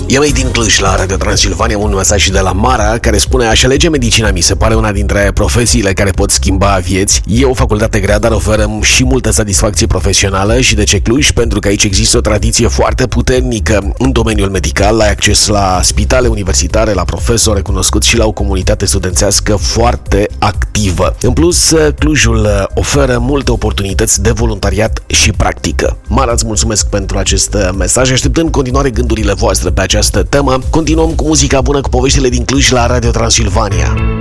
E mai din Cluj la Radio Transilvania un mesaj de la Mara care spune: aș alege medicina, mi se pare una dintre profesiile care pot schimba vieți. E o facultate grea, dar oferă și multă satisfacție profesională. Și de ce Cluj? Pentru că aici există o tradiție foarte puternică în domeniul medical, ai acces la spitale universitare, la profesori recunoscuți și la o comunitate studențească foarte activă. În plus, Clujul oferă multe oportunități de voluntariat și practică. Mara, îți mulțumesc pentru acest mesaj. Aștept în continuare gândurile voastre pe această temă. Continuăm cu muzica bună, cu poveștile din Cluj la Radio Transilvania.